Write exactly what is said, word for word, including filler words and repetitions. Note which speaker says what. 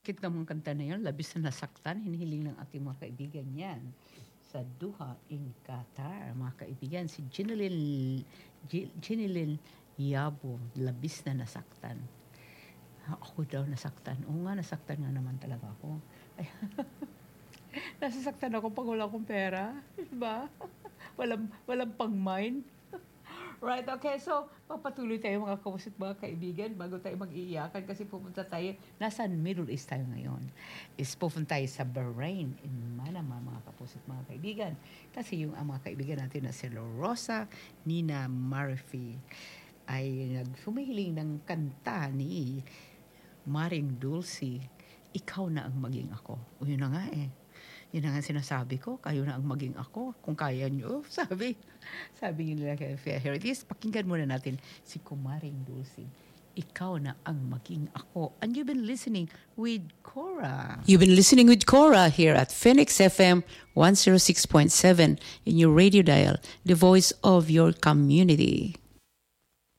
Speaker 1: Kit namang kanta na yun, labis na nasaktan, hinihiling ng ating mga kaibigan yan. Sa Doha in Qatar, mga kaibigan, si Ginilyn, Ginilyn Yabo, labis na nasaktan. Ako daw nasaktan. Oo nga, nasaktan nga naman talaga ako. Ay, nasasaktan ako pag wala akong pera. Diba? Walang, walang pang-mind. Right, okay. So, papatuloy tayo mga kapusit, mga kaibigan, bago tayo mag-iiyakan kasi pupunta tayo, nasa Middle East tayo ngayon. Is pupunta tayo sa Bahrain, in Manama, mga kapusit, mga kaibigan. Kasi yung ang mga kaibigan natin na si Rosa Nina Murphy ay nagsumihiling ng kanta ni Maring Dulce, ikaw na ang maging ako. O yun na nga eh. Yun na nga sinasabi ko, kayo na ang maging ako. Kung kaya nyo, sabi. Sabi nila kay Fair Heritage, pakinggan muna natin si Kumaring Dulce. Ikaw na ang maging ako. And you've been listening with Cora.
Speaker 2: You've been listening with Cora here at Phoenix F M one oh six point seven in your radio dial, the voice of your community.